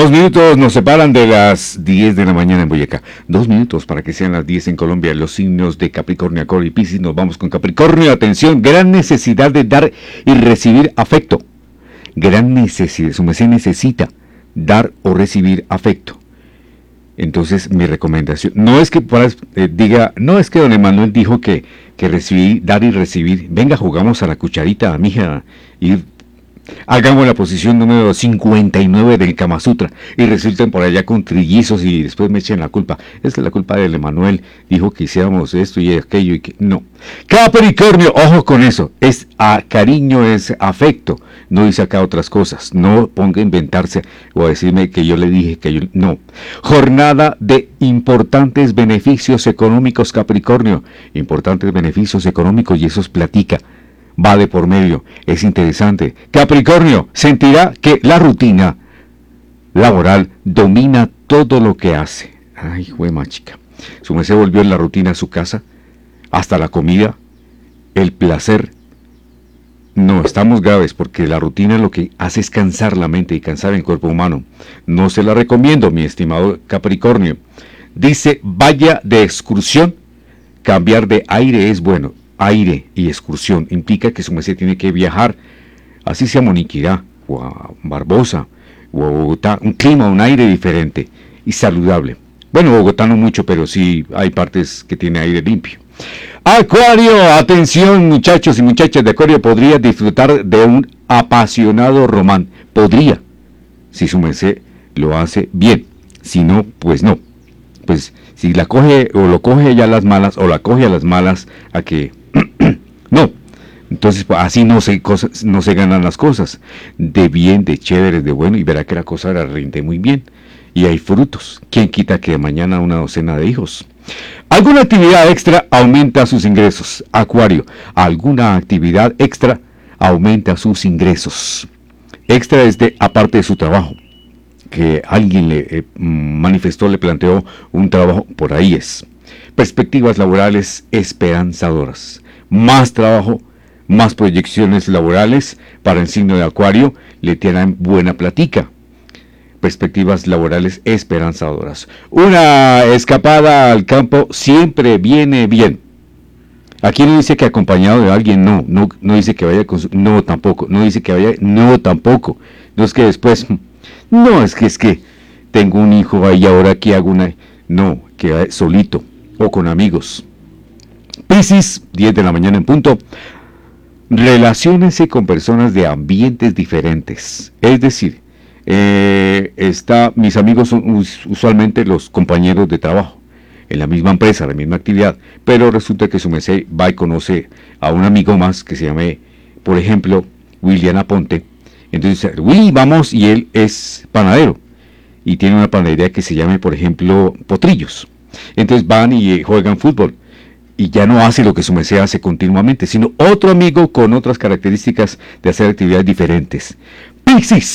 2 minutos nos separan de las 10 de la mañana en Boyacá. 2 minutos para que sean las 10 en Colombia. Los signos de Capricornio, Acuario y Piscis. Nos vamos con Capricornio. Atención, gran necesidad de dar y recibir afecto. Gran necesidad, su merced necesita dar o recibir afecto. Entonces, mi recomendación, no es que diga, no es que don Emanuel dijo que recibir, dar y recibir. Venga, jugamos a la cucharita, mija, y hagamos la posición número 59 del Kama Sutra y resulten por allá con trillizos y después me echen la culpa. Esta es la culpa del Emanuel, dijo que hiciéramos esto y aquello y que no. Capricornio, ojo con eso, es cariño, es afecto, no dice acá otras cosas, no ponga a inventarse o a decirme que yo le dije que yo, no. Jornada de importantes beneficios económicos, Capricornio, importantes beneficios económicos y eso platica. Va de por medio, es interesante. Capricornio sentirá que la rutina laboral domina todo lo que hace. Ay, juema chica. Su merced volvió en la rutina a su casa, hasta la comida, el placer. No, estamos graves porque la rutina lo que hace es cansar la mente y cansar el cuerpo humano. No se la recomiendo, mi estimado Capricornio. Dice, vaya de excursión, cambiar de aire es bueno. Aire y excursión implica que su merced tiene que viajar, así sea a Moniquirá, o a Barbosa, o a Bogotá, un clima, un aire diferente y saludable. Bueno, Bogotá no mucho, pero sí hay partes que tiene aire limpio. Acuario, atención muchachos y muchachas de Acuario, podría disfrutar de un apasionado romance. Podría, si su merced lo hace bien, si no, pues no. Pues si la coge o lo coge ella a las malas o la coge a las malas a que no, entonces pues, así no se ganan las cosas. De bien, de chévere, de bueno, y verá que la cosa la rinde muy bien. Y hay frutos. ¿Quién quita que de mañana una docena de hijos? ¿Alguna actividad extra aumenta sus ingresos? Acuario, alguna actividad extra aumenta sus ingresos. Extra es aparte de su trabajo. Que alguien le manifestó, le planteó un trabajo, por ahí es. Perspectivas laborales esperanzadoras. Más trabajo, más proyecciones laborales para el signo de Acuario, le tienen buena platica. Perspectivas laborales esperanzadoras. Una escapada al campo siempre viene bien. Aquí no dice que acompañado de alguien, no dice que vaya con no tampoco, no dice que vaya, no tampoco. No es que después, no es que tengo un hijo ahí ahora que hago una, no, que solito o con amigos. Piscis, 10 de la mañana en punto. Relaciónese con personas de ambientes diferentes. Es decir, mis amigos son usualmente los compañeros de trabajo, en la misma empresa, la misma actividad, pero resulta que su merced va y conoce a un amigo más que se llame, por ejemplo, William Aponte. Entonces, Willy, vamos, y él es panadero, y tiene una panadería que se llame, por ejemplo, Potrillos. Entonces van y juegan fútbol, y ya no hace lo que su merced hace continuamente, sino otro amigo con otras características de hacer actividades diferentes. Piscis.